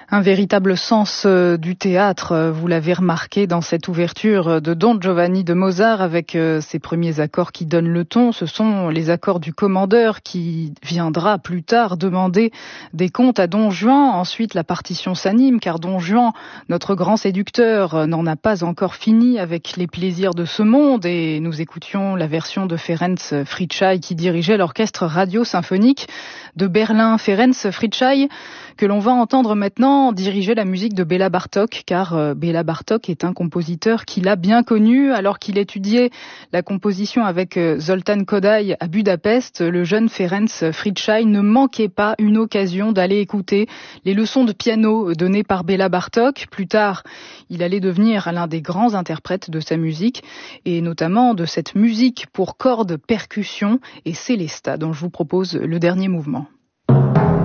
Un véritable sens du théâtre, vous l'avez remarqué dans cette ouverture de Don Giovanni de Mozart avec ses premiers accords qui donnent le ton. Ce sont les accords du commandeur qui viendra plus tard demander des comptes à Don Juan. Ensuite, la partition s'anime car Don Juan, notre grand séducteur, n'en a pas encore fini avec les plaisirs de ce monde et nous écoutions la version de Ferenc Fricsay qui dirigeait l'orchestre radio-symphonique de Berlin. Ferenc Fricsay, que l'on va entendre maintenant diriger la musique de Béla Bartók, car Béla Bartók est un compositeur qu'il a bien connu alors qu'il étudiait la composition avec Zoltán Kodály à Budapest. Le jeune Ferenc Fricsay ne manquait pas une occasion d'aller écouter les leçons de piano données par Béla Bartók. Plus tard, il allait devenir l'un des grands interprètes de sa musique et notamment de cette musique pour cordes, percussions et célesta dont je vous propose le dernier mouvement.